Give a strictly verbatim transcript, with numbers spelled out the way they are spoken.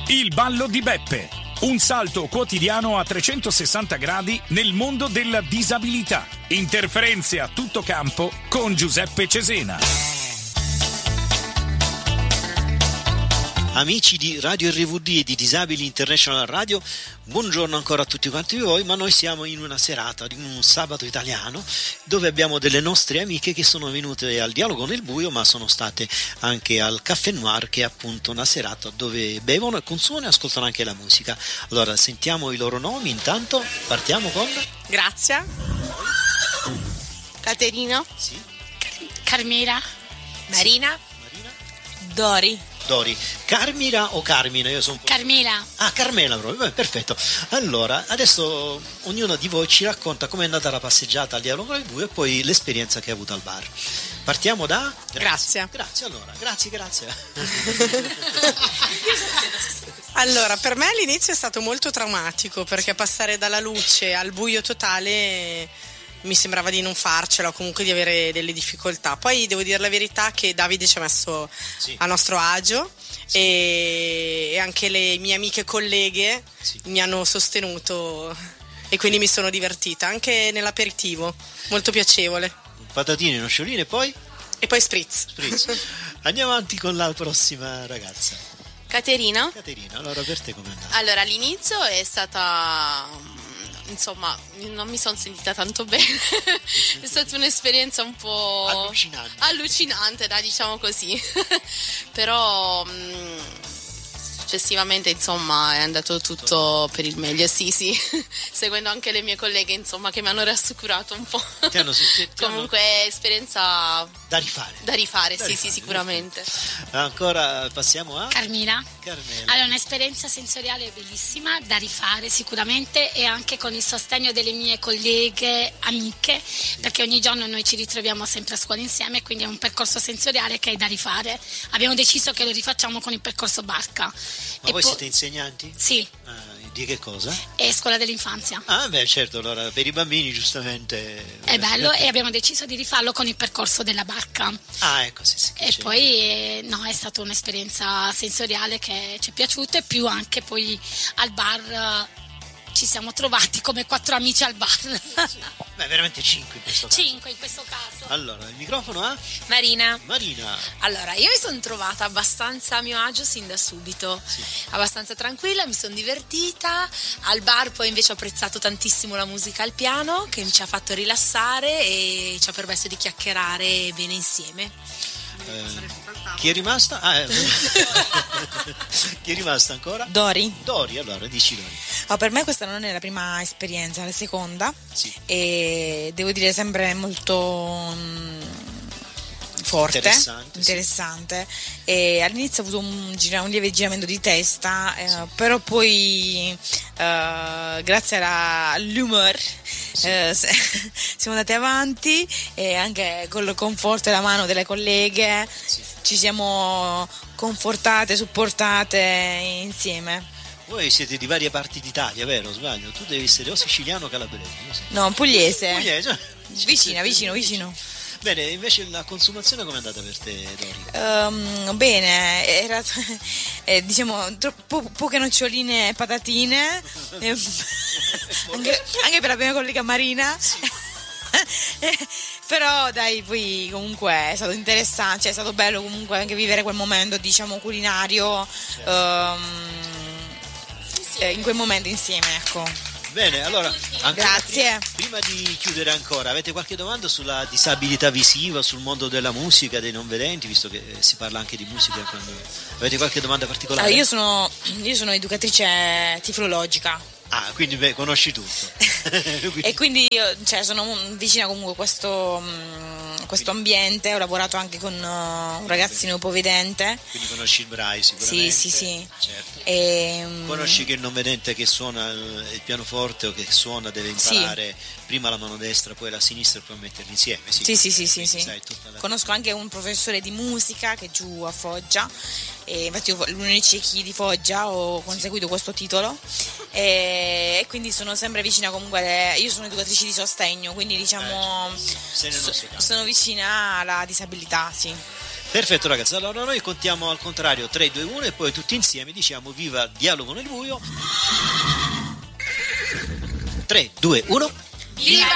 Il ballo di Beppe. Un salto quotidiano a trecentosessanta gradi nel mondo della disabilità. Interferenze a tutto campo con Giuseppe Cesena. Amici di Radio R V D e di Disabili International Radio, buongiorno ancora a tutti quanti voi, ma noi siamo in una serata, in un sabato italiano, dove abbiamo delle nostre amiche che sono venute al Dialogo nel Buio, ma sono state anche al Caffè Noir, che è appunto una serata dove bevono e consumano e ascoltano anche la musica. Allora, sentiamo i loro nomi, intanto partiamo con... Grazia. Caterina. Sì. Carmela. Marina. Marina. Dori. Dori. Carmira o Carmina? Io sono un po'... Carmela. Ah, Carmela proprio, beh, perfetto. Allora, adesso ognuno di voi ci racconta com'è andata la passeggiata al Dialogo nel Buio e poi l'esperienza che ha avuto al bar. Partiamo da... Grazia. Grazie, allora, grazie, grazie. Allora, per me all'inizio è stato molto traumatico, perché passare dalla luce al buio totale mi sembrava di non farcela, o comunque di avere delle difficoltà. Poi devo dire la verità che Davide ci ha messo Sì. a nostro agio, Sì. e, e anche le mie amiche colleghe Sì. mi hanno sostenuto e quindi mi sono divertita, anche nell'aperitivo, molto piacevole. Patatine, noccioline e poi E poi spritz. spritz. Andiamo avanti con la prossima ragazza. Caterina. Caterina, allora per te com'è andata? Allora, all'inizio è stata, insomma, non mi sono sentita tanto bene. È stata un'esperienza un po' Allucinante. allucinante, dai, diciamo così. Però mh, successivamente, insomma, è andato tutto per il meglio, sì, sì. Seguendo anche le mie colleghe, insomma, che mi hanno rassicurato un po'. Ti hanno, ti hanno Comunque, esperienza da rifare. da rifare, Da sì, rifare, sì, sicuramente. Ancora passiamo a Carmela. Carmela. Allora, un'esperienza sensoriale bellissima da rifare sicuramente, e anche con il sostegno delle mie colleghe, amiche, perché ogni giorno noi ci ritroviamo sempre a scuola insieme, quindi è un percorso sensoriale che è da rifare. Abbiamo deciso che lo rifacciamo con il percorso barca. Ma E voi po- siete insegnanti? Sì, Ah, di che cosa? è scuola dell'infanzia. Ah, beh, certo, allora per i bambini giustamente È bello, e abbiamo deciso di rifarlo con il percorso della barca. Ah, ecco, sì, sì. che E c'è. poi eh, no, è stata un'esperienza sensoriale che ci è piaciuta, e più anche poi al bar eh, ci siamo trovati come quattro amici al bar. Beh, veramente cinque in questo caso. Cinque in questo caso. Allora, il microfono a Marina. Marina. Allora, io mi sono trovata abbastanza a mio agio sin da subito, Sì. abbastanza tranquilla, mi sono divertita. Al bar poi invece ho apprezzato tantissimo la musica al piano, che ci ha fatto rilassare e ci ha permesso di chiacchierare bene insieme. Eh, chi è rimasta? Ah, eh. Chi è rimasta ancora? Dori. Dori, allora, dici Dori. Oh, per me questa non è la prima esperienza, è la seconda, Sì. e devo dire sempre molto mm, forte, Interessante, sì. interessante. E all'inizio ho avuto un, gira- un lieve giramento di testa, eh, però poi eh, grazie alla- all'humor eh, se- siamo andati avanti, e anche con il conforto e la mano delle colleghe Sì. ci siamo confortate, supportate insieme. Voi siete di varie parti d'Italia, vero? Sbaglio? Tu devi essere o siciliano o calabrese. non so. No, pugliese. Pugliese. Vicina, vicino, vicino. Bene, invece la consumazione com'è andata per te, Dori? Ehm, bene, era eh, diciamo troppo, poche noccioline e patatine, eh, anche, anche per la mia collega Marina. Eh, però dai, poi comunque è stato interessante, cioè è stato bello comunque anche vivere quel momento, diciamo, culinario, ehm, eh, in quel momento insieme, ecco. Bene, allora, ancora Grazie. Prima, prima di chiudere ancora, avete qualche domanda sulla disabilità visiva, sul mondo della musica, dei non vedenti, visto che eh, si parla anche di musica? Quando... Avete qualche domanda particolare? Allora, io sono io sono educatrice tiflologica. Ah, quindi beh, conosci tutto. Quindi- E quindi io, cioè, sono vicina comunque a questo, mh, questo ambiente, ho lavorato anche con uh, un ragazzino ipovedente. Quindi conosci il Braille sicuramente. Sì, sì, sì. Certo. E, mh, Conosci che il non vedente che suona il il pianoforte o che suona deve imparare prima la mano destra, poi la sinistra e poi metterli insieme. Sì, Sì, sì, sì, sì, Quindi sì. sai tutta la- Conosco anche un professore di musica che è giù a Foggia, e infatti io l'Unici Chi di Foggia ho conseguito questo titolo, e, e quindi sono sempre vicina comunque alle- io sono educatrice di sostegno, quindi diciamo Sei nel so- nostro campo. sono vicina alla disabilità, sì. Perfetto ragazzi, allora noi contiamo al contrario tre, due, uno e poi tutti insieme diciamo viva Dialogo nel buio. tre, due, uno. Viva